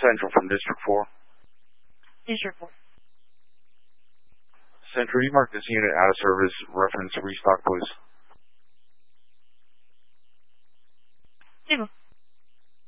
Central from District 4. District 4. Central, you mark this unit out of service. Reference restock, please.